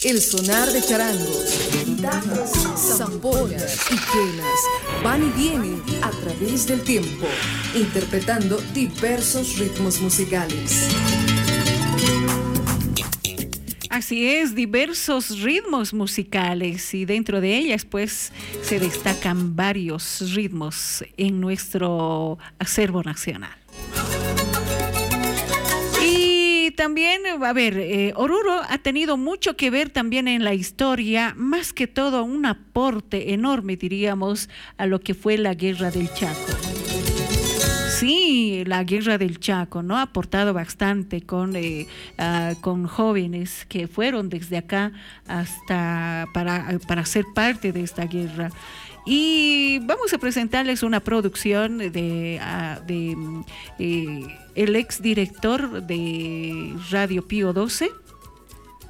El sonar de charangos, guitarras, zampoñas y quenas van y vienen a través del tiempo, interpretando diversos ritmos musicales. Así es, diversos ritmos musicales, y dentro de ellas pues se destacan varios ritmos en nuestro acervo nacional. Y también, Oruro ha tenido mucho que ver también en la historia, más que todo un aporte enorme, diríamos, a lo que fue la Guerra del Chaco. Sí, la Guerra del Chaco, ¿no? Ha aportado bastante con jóvenes que fueron desde acá hasta para ser parte de esta guerra. Y vamos a presentarles una producción de el exdirector de Radio Pío XII,